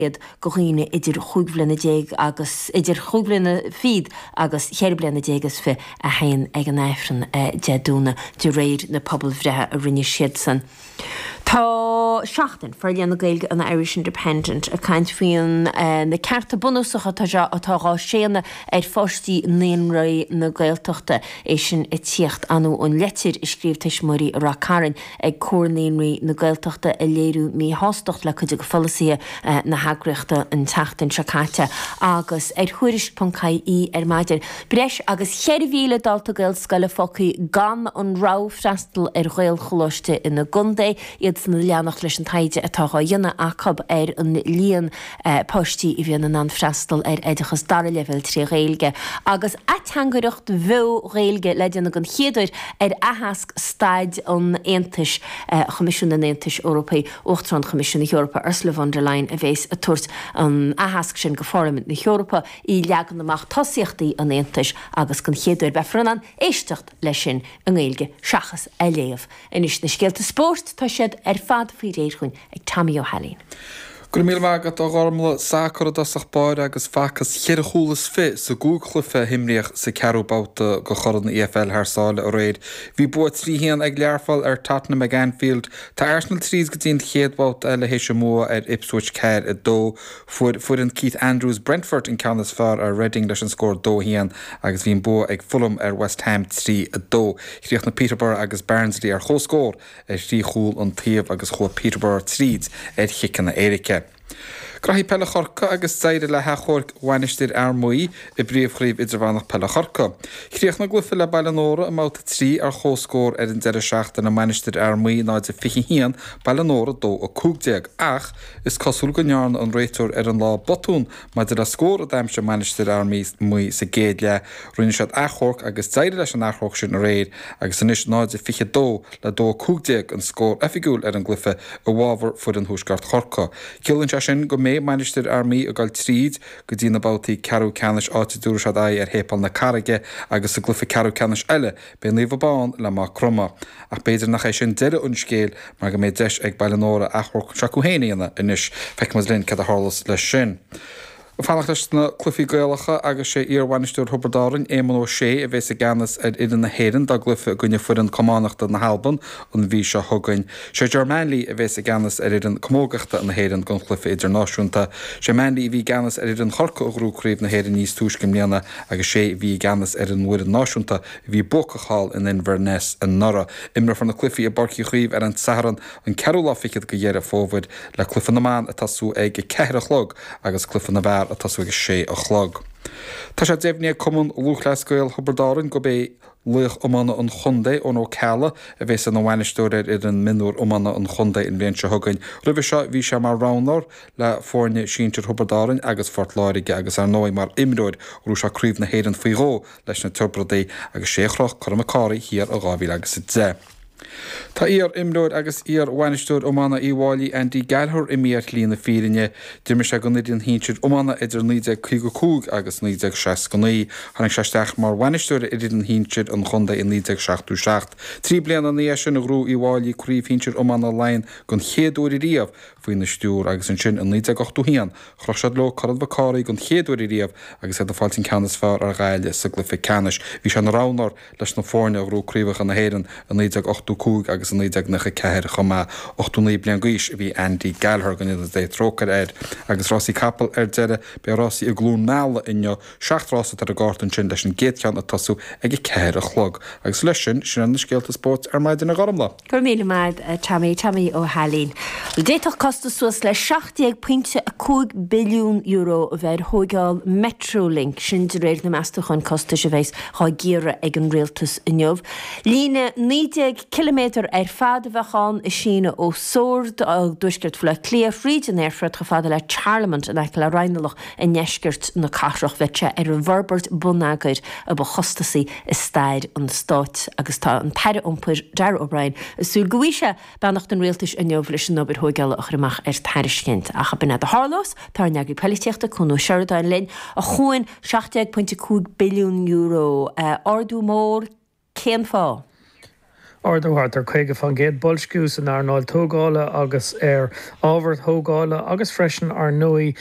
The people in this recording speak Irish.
goghine idir chuigblina déag agus idir chuigblina feed agus cheirblina déagus fi a hain ag an éifran deadúna de réir na pobl bhrethe a rinne siad san. Tá seachtain for leanna gailge an Irish Independent a caint faoin na cearta bunúsacha atá séanna fóstí néonraí na gailteachta é sin i tíocht anú ón letir i scríbhtais marí rá caran ag cóirnéonraí na gailteachta a léirú mí hástocht le chuide go folasaí na hagreachta an teachtain seacáte agus thuiris.caí maidir breis agus cheirhíle dalta gail scoile focaí gan an rá freistal ghail choláiste ina Gundé iad na leannach leis an taide atá dhéanana acab an líon postí i bhíonna an freistal éidechas dar level trí réilge agus atangarucht bhó réilge le déanana an chéidir ahasc staid an Aontais Comisiún an Aontais Eorpaí Uachtarán Comisiún na Eorpa Ursula von der Leyen a bhés a tuairt an ahasc sin go Fórmint na Eorpa í leagan amach tosaíochtaí an Aontais agus gan chéidir befranan éistecht leis sin an ghilge seachas a léamh. Inis na scéalta spórt tá siad fad faoi réirchuin ag Tammy O'Halloran. Gur míle agad a gharmla sacr dasach báir agus facas cheirchúlas fi sa gúgchlufe himríoch sa cearúbáta go choran EFL thsáile a réid. Bhí buat tríhéan ag learfáil Tottenham ag Anfield, tá Arsenal trís go dtíon chéadbát eile héise mua Ipswich Cair a dó fuair an Keith Andrews Brentford in Canas fear a Reading leis an scór dó héan agus bhíon bu ag Fulham West Ham 3 a dó. Chríoch na Peterborough agus Barnsley chóscór tríchúil an taobh agus chó Peterborough tríd chican na Éirice. Grahí pelle chorca agus saide le hechorc wanistir armúí i bríomhchríomh idirhánach pelle chorca. Chríoch na glufa le Ballanóra a máta 3 chóscór an deire seachtain na manistir armúí náid a fichihían Ballanóra dó a cúgdeag ach is cosúil go nearn an réitúr an lá botún má de a scór a daimse manistir armúí sa géad le rinne sead achorc agus saide leis an achorc sin a réid agus inis náid a fiche dó le dó a cúgdeag an scór efigúil an glufa a bhábhar fud an thuisgart chorca. Cillann sin go Manchester Army a gáil tríd go dtína bátaí Carú Canis áte dúra sead hépal na Carige agus a glufa Carú Canis eile ben líomhbáin le má cruma. Ach beidir nach é sin deire unscéal mar go méid deis ag Ballanóra achorc seacuhéanaíana inis feic mas linn cad a hálas le sin. Fanachtas na clufií gaalacha agus sé íorhainistúr Huberdárin éman ó sé a bheits a ganas idir na héan da glufa gunne fuair an cománachta na Halban an bhí se thugain. Sé Germanlí a bheits a ganas idir an commógachta na héan gon clufa idirnáisiúnta. Sé Manlí bhí ganas idir an chorca ó grúcríomh na héan níos túiscim líana agus sé bhí ganas ar an muir náisiúnta bhí bocaáil in Inverness an Nora. Imre fan na clufií a barcií chuomh ar an Saharan an ceúlá ficiad go dhéar fómhaid le clufa na man a tasú ag ceithre chlog agus clufa na bhar a tasúige sé a chlog. Tá sé déimhní cumann lúchleascail Huberdárin go bé luch omana an chundé ón ó ceala a bheits an bhainistúir ar an minúr omana an chundé in bhéon se thugain. Ribh se bhí se mar ránár le fórne síntir Huberdárin agus fortláirige agus ar nóid mar imróid rú se críomh na héan faoiró leis na tubradaí agus séchroch chumacáí hir a gábhí agus i dé. Tá íar imróid agus íar bhainistúir omana íháilí Andy Gallagher i míart lína fírinne, Dimir se go nídíon híntir omana idir 1952 agus 1969, hanig seisteach mar bhainistúir idir an híntir an chunda in 1967. Trí blian an níos sin a grú íháilí críomh híntir omana lein gon chéadúir riamh faoin na stúr agus an sin an 1980 chroisiad lo carad bhacáí gon chéadúir riamh agus a fáiltín canas fear ar ghaile sa glufa canis. Bhí se an ránár leis na fórne a grú críomhach an na héan an 1980 agus an 1994 chumá 8 blian gúis bhí Andy Gallagher gan iad é trócar agus Rossi Capel deire be Rossi a glún nála inne 6 rása ar a gátan sin leis an géadceann a tasú ag ceir a chlog. Agus leis sin an na scéalta sport ar maidin na garamla. Gur míle maid Tammy O'Halloran. Déitoch costa suas le 70.5 billiún euro a bheith thógáil Metrolink sin de réir na meastachán costa se bhéis há géire ag an réaltas inniuh. Lína 90 kilometr fad bheáin is sína ó sórt a dúisgurt fle clia fríd an airfred go fada le Charlemont an le reinalach in neisgurt na carach vete ar an Verbert bunagaid a ba chostaí is staid an stát agus tá an teire ompur Dar O'Brien súl goise bennacht an réaltas inniuh leis an nobir thugeile a chumach ar teiriscint a bin a hálós tá neagú peliteachta chunú Sheridan linn a chuin 70.5 billiún euro ordú mór céan fá. Ardúhart ar chuige fan géad bolscús an Arnáil tógála agus ar ábhar thógála agus freisin ar nuí